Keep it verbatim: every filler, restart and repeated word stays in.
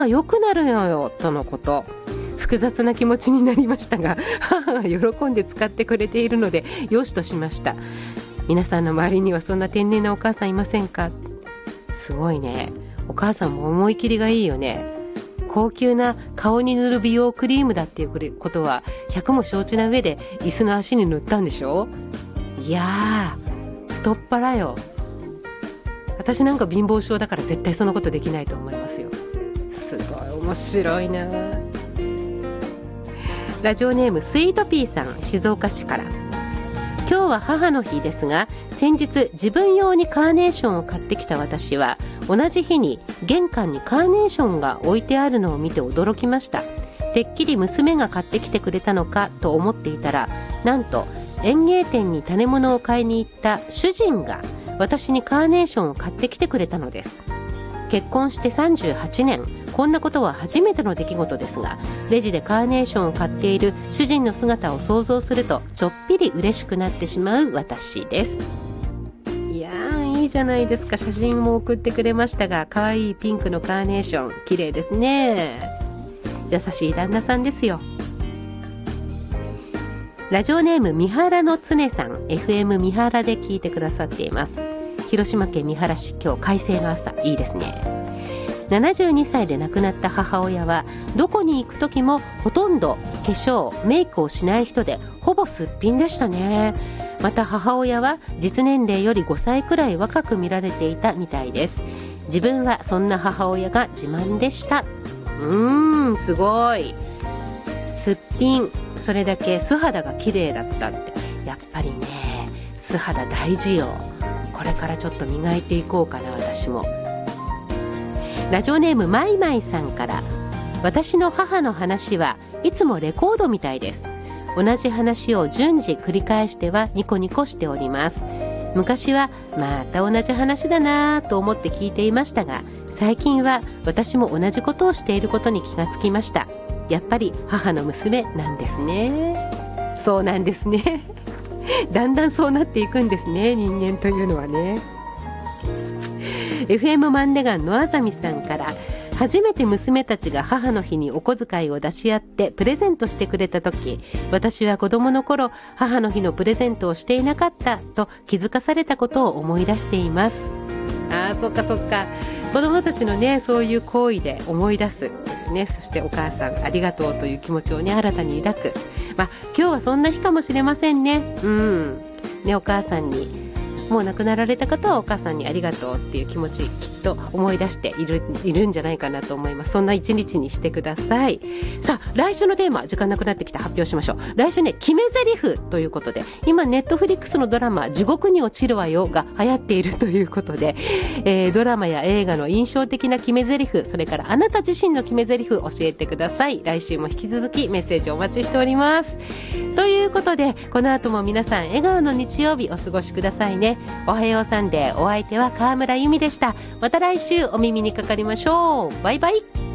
良くなるのよとのこと。複雑な気持ちになりましたが、母が喜んで使ってくれているのでよしとしました。皆さんの周りにはそんな天然なお母さんいませんか？すごいね。お母さんも思い切りがいいよね。高級な顔に塗る美容クリームだっていうことはひゃくも承知な上で椅子の足に塗ったんでしょ。いやー、太っ腹よ。私なんか貧乏症だから絶対そのことできないと思いますよ。すごい面白いな。ラジオネームスイートピーさん、静岡市から。今日は母の日ですが、先日自分用にカーネーションを買ってきた私は、同じ日に玄関にカーネーションが置いてあるのを見て驚きました。てっきり娘が買ってきてくれたのかと思っていたら、なんと園芸店に種物を買いに行った主人が私にカーネーションを買ってきてくれたのです。結婚してさんじゅうはちねん、こんなことは初めての出来事ですが、レジでカーネーションを買っている主人の姿を想像するとちょっぴり嬉しくなってしまう私です。いやー、いいじゃないですか。写真も送ってくれましたが、可愛いピンクのカーネーション、綺麗ですね。優しい旦那さんですよ。ラジオネーム三原の常さん、 エフエム 三原で聞いてくださっています。広島県三原市、今日快晴の朝、いいですね。ななじゅうにさいで亡くなった母親は、どこに行く時もほとんど化粧メイクをしない人で、ほぼすっぴんでしたね。また母親は実年齢よりごさいくらい若く見られていたみたいです。自分はそんな母親が自慢でした。うーん、すごい。すっぴん、それだけ素肌が綺麗だったって、やっぱりね、素肌大事よ。これからちょっと磨いていこうかな、私も。ラジオネームマイマイさんから。私の母の話はいつもレコードみたいです。同じ話を順次繰り返してはニコニコしております。昔はまた同じ話だなと思って聞いていましたが、最近は私も同じことをしていることに気がつきました。やっぱり母の娘なんですね。そうなんですね。だんだんそうなっていくんですね、人間というのはね。エフエム マンデガンのあざみさんから。初めて娘たちが母の日にお小遣いを出し合ってプレゼントしてくれた時、私は子供の頃母の日のプレゼントをしていなかったと気づかされたことを思い出しています。ああ、そっかそっか。子供たちのね、そういう行為で思い出すというね。そしてお母さんありがとうという気持ちをね、新たに抱く。まあ今日はそんな日かもしれませんね。うんね、お母さんに、もう亡くなられた方はお母さんにありがとうっていう気持ち、きっと思い出している、いるんじゃないかなと思います。そんな一日にしてください。さあ、来週のテーマ、時間なくなってきた、発表しましょう。来週ね、決め台詞ということで、今ネットフリックスのドラマ地獄に落ちるわよが流行っているということで、えー、ドラマや映画の印象的な決め台詞、それからあなた自身の決め台詞教えてください。来週も引き続きメッセージお待ちしております。ということで、この後も皆さん笑顔の日曜日お過ごしくださいね。おはようサンデー、お相手は川村由美でした。また来週お耳にかかりましょう。バイバイ。